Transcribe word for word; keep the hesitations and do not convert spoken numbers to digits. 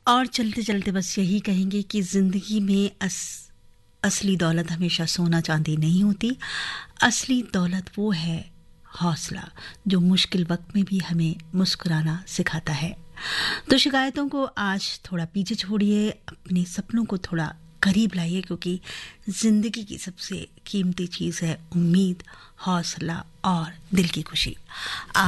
और चलते चलते बस यही कहेंगे कि ज़िंदगी में अस असली दौलत हमेशा सोना चांदी नहीं होती। असली दौलत वो है हौसला, जो मुश्किल वक्त में भी हमें मुस्कुराना सिखाता है। तो शिकायतों को आज थोड़ा पीछे छोड़िए, अपने सपनों को थोड़ा करीब लाइए, क्योंकि ज़िंदगी की सबसे कीमती चीज़ है उम्मीद, हौसला और दिल की खुशी।